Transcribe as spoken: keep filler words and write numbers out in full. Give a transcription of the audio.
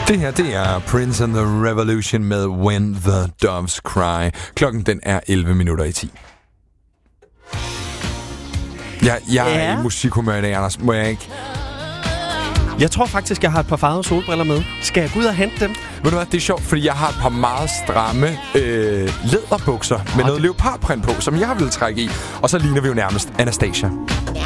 Det her, det er Prince and the Revolution med When the Doves Cry. Klokken, den er elleve minutter i ti. Jeg, jeg ja. er i musikhumør i dag, Anders. Må jeg ikke? Jeg tror faktisk, jeg har et par farvede solbriller med. Skal jeg gå ud og hente dem? Ved du hvad, det er sjovt, fordi jeg har et par meget stramme øh, læderbukser med noget leopardprint på, som jeg vil trække i. Og så ligner vi jo nærmest Anastasia.